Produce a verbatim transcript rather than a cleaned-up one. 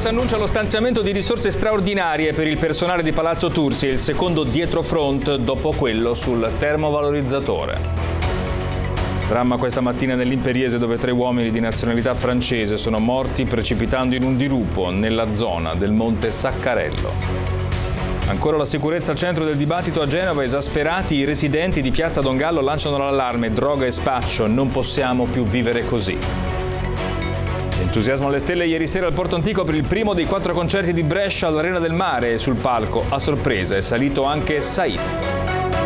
S annuncia lo stanziamento di risorse straordinarie per il personale di Palazzo Tursi, il secondo dietrofront dopo quello sul termovalorizzatore. Dramma questa mattina nell'Imperiese, dove tre uomini di nazionalità francese sono morti precipitando in un dirupo nella zona del Monte Saccarello. Ancora la sicurezza al centro del dibattito a Genova. Esasperati, i residenti di Piazza Don Gallo lanciano l'allarme: droga e spaccio, non possiamo più vivere così. Entusiasmo alle stelle ieri sera al Porto Antico per il primo dei quattro concerti di Brescia all'Arena del Mare, e sul palco a sorpresa è salito anche Saif.